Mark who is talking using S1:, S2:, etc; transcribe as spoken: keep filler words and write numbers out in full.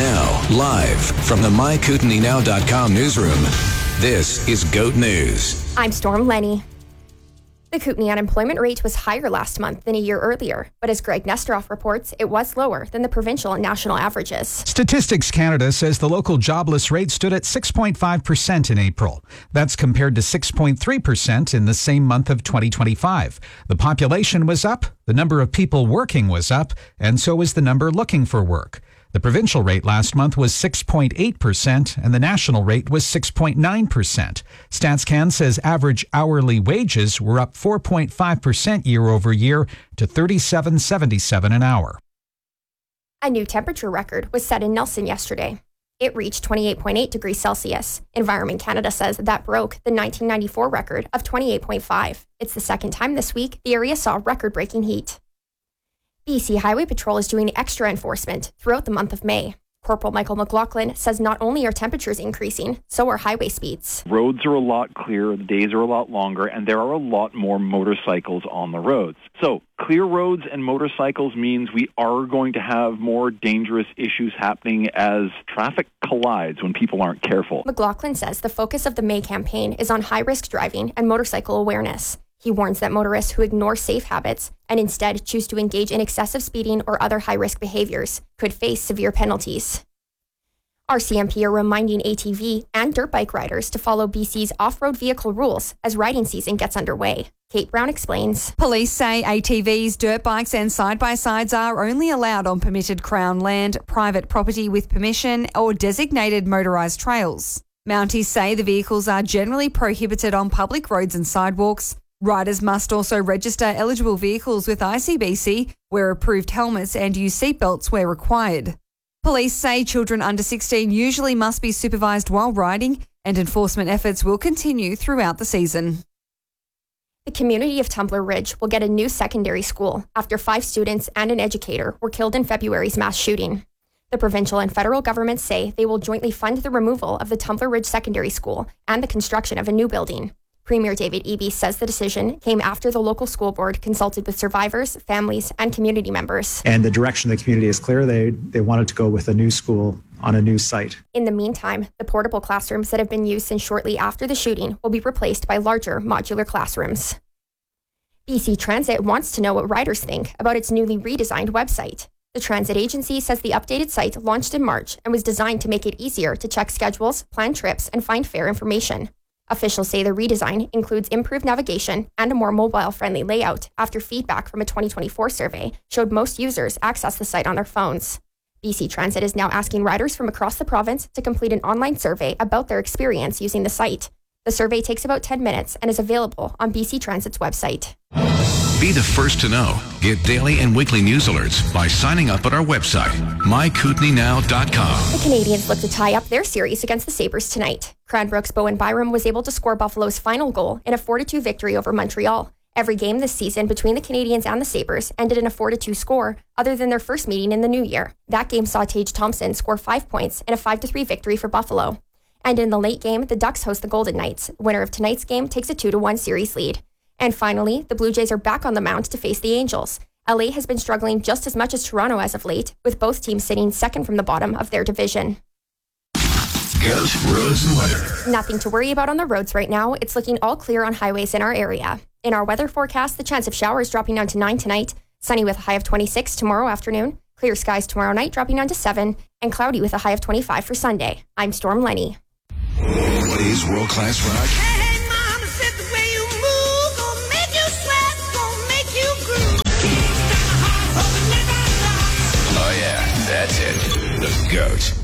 S1: Now, live from the my kootenai now dot com newsroom, this is GOAT News.
S2: I'm Storm Lenny. The Kootenai unemployment rate was higher last month than a year earlier, but as Greg Nesteroff reports, it was lower than the provincial and national averages.
S3: Statistics Canada says the local jobless rate stood at six point five percent in April. That's compared to six point three percent in the same month of twenty twenty-five. The population was up, the number of people working was up, and so was the number looking for work. The provincial rate last month was six point eight percent and the national rate was six point nine percent. StatsCan says average hourly wages were up four point five percent year over year to thirty-seven dollars and seventy-seven cents an hour.
S2: A new temperature record was set in Nelson yesterday. It reached twenty-eight point eight degrees Celsius. Environment Canada says that broke the nineteen ninety-four record of twenty-eight point five. It's the second time this week the area saw record-breaking heat. B C Highway Patrol is doing extra enforcement throughout the month of May. Corporal Michael McLaughlin says not only are temperatures increasing, so are highway speeds.
S4: Roads are a lot clearer, the days are a lot longer, and there are a lot more motorcycles on the roads. So clear roads and motorcycles means we are going to have more dangerous issues happening as traffic collides when people aren't careful.
S2: McLaughlin says the focus of the May campaign is on high-risk driving and motorcycle awareness. He warns that motorists who ignore safe habits and instead choose to engage in excessive speeding or other high-risk behaviors could face severe penalties. R C M P are reminding A T V and dirt bike riders to follow B C's off-road vehicle rules as riding season gets underway. Kate Brown explains.
S5: Police say A T Vs, dirt bikes and side-by-sides are only allowed on permitted Crown land, private property with permission or designated motorised trails. Mounties say the vehicles are generally prohibited on public roads and sidewalks. Riders must also register eligible vehicles with I C B C, wear approved helmets and use seatbelts where required. Police say children under sixteen usually must be supervised while riding, and enforcement efforts will continue throughout the season.
S2: The community of Tumbler Ridge will get a new secondary school after five students and an educator were killed in February's mass shooting. The provincial and federal governments say they will jointly fund the removal of the Tumbler Ridge Secondary School and the construction of a new building. Premier David Eby says the decision came after the local school board consulted with survivors, families, and community members.
S6: And the direction of the community is clear. They they wanted to go with a new school on a new site.
S2: In the meantime, the portable classrooms that have been used since shortly after the shooting will be replaced by larger modular classrooms. B C Transit wants to know what riders think about its newly redesigned website. The transit agency says the updated site launched in March and was designed to make it easier to check schedules, plan trips, and find fare information. Officials say the redesign includes improved navigation and a more mobile-friendly layout after feedback from a twenty twenty-four survey showed most users access the site on their phones. B C Transit is now asking riders from across the province to complete an online survey about their experience using the site. The survey takes about ten minutes and is available on B C Transit's website.
S1: Be the first to know. Get daily and weekly news alerts by signing up at our website, my kootenai now dot com.
S2: The Canadians look to tie up their series against the Sabres tonight. Cranbrook's Bowen Byram was able to score Buffalo's final goal in a four to two victory over Montreal. Every game this season between the Canadians and the Sabres ended in a four to two score, other than their first meeting in the new year. That game saw Tage Thompson score five points in a five to three victory for Buffalo. And in the late game, the Ducks host the Golden Knights. Winner of tonight's game takes a two to one series lead. And finally, the Blue Jays are back on the mound to face the Angels. L A has been struggling just as much as Toronto as of late, with both teams sitting second from the bottom of their division.
S1: GOAT Roads and Weather.
S2: Nothing to worry about on the roads right now. It's looking all clear on highways in our area. In our weather forecast, the chance of showers dropping down to nine tonight, sunny with a high of twenty-six tomorrow afternoon, clear skies tomorrow night dropping down to seven, and cloudy with a high of twenty-five for Sunday. I'm Storm Lenny.
S1: What is world-class rock?
S7: Hey, hey, mama said the way you move gonna make you sweat, gonna make you groove.
S1: Oh yeah, that's it. The GOAT.